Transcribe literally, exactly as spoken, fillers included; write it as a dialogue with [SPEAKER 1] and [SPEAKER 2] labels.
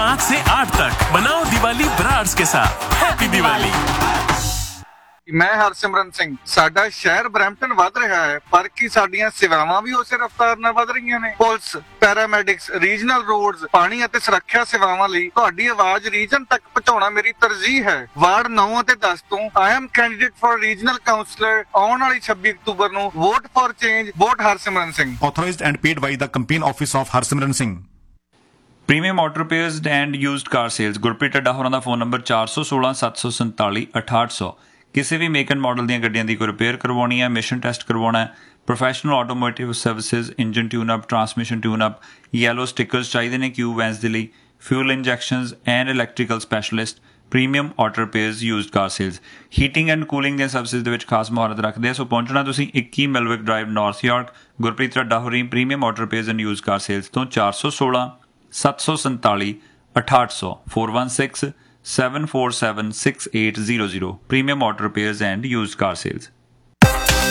[SPEAKER 1] पाँच से आठ तक मनाओ दिवाली ब्राड्स के साथ। हैप्पी दिवाली।
[SPEAKER 2] मैं हरसिमरन सिंह। साडा शहर ब्रैम्पटन वध रहा है, पर की साडीਆਂ ਸੇਵਾਵਾਂ ਵੀ ਉਸੇ ਰਫ਼ਤਾਰ ਨਾਲ ਵਧ ਰਹੀਆਂ ਨੇ। ਪੁਲਿਸ, ਪੈਰਾਮੈਡਿਕਸ, ਰੀਜਨਲ ਰੋਡਸ, ਪਾਣੀ ਅਤੇ ਸੁਰੱਖਿਆ ਸੇਵਾਵਾਂ ਲਈ ਤੁਹਾਡੀ ਆਵਾਜ਼ ਰੀਜਨ ਤੱਕ ਪਹੁੰਚਾਉਣਾ ਮੇਰੀ ਤਰਜੀਹ ਹੈ। ਵਾਰਡ ਨੌ ਅਤੇ ਦਸ ਤੋਂ I am candidate for regional councillor. ਆਉਣ ਵਾਲੀ ਛੱਬੀ ਅਕਤੂਬਰ ਨੂੰ vote for change, vote Harsimran Singh.
[SPEAKER 3] Authorized and paid by the campaign office of Harsimran Singh।
[SPEAKER 4] Premium auto repairs and used car sales. Gurpreet ਢੱਡਾ ਹੋਰਾਂ ਦਾ ਫੋਨ ਨੰਬਰ ਚਾਰ ਸੌ ਸੋਲਾਂ ਸੱਤ ਸੌ ਸੰਤਾਲੀ ਅਠਾਹਠ ਸੌ। ਕਿਸੇ ਵੀ ਮੇਕ ਐਂਡ ਮਾਡਲ ਦੀਆਂ ਗੱਡੀਆਂ ਦੀ ਕੋਈ ਰਿਪੇਅਰ ਕਰਵਾਉਣੀ ਹੈ, ਮਿਸ਼ਨ ਟੈਸਟ ਕਰਵਾਉਣਾ ਹੈ, professional automotive services, engine ਟਿਊਨਅਪ, transmission ਟਿਊਨਅਪ, yellow ਸਟਿੱਕਰਸ ਚਾਹੀਦੇ ਨੇ ਕਿਊ ਵੈਨਸ ਦੇ ਲਈ, fuel injections and electrical specialist. Premium auto repairs used car sales heating and cooling ਦੀਆਂ ਸਰਵਿਸਿਜ਼ ਦੇ ਵਿੱਚ ਖਾਸ ਮੁਹਾਰਤ ਰੱਖਦੇ ਆ। ਸੋ ਪਹੁੰਚਣਾ ਤੁਸੀਂ ਇੱਕੀ ਮਿਲਵਿਕ ਡਰਾਈਵ, ਨਾਰਥ ਯਾਰਕ। ਗੁਰਪ੍ਰੀਤ ਢੱਡਾ ਹੋਰੀ premium auto repairs and used car sales ਤੋਂ ਚਾਰ ਸੌ ਸੋਲਾਂ ਸੱਤ ਸੌ ਸੰਤਾਲੀ ਅਠਾਹਠ ਸੌ four one six seven four seven six eight zero zero। Premium Auto Repairs and Used Car Sales।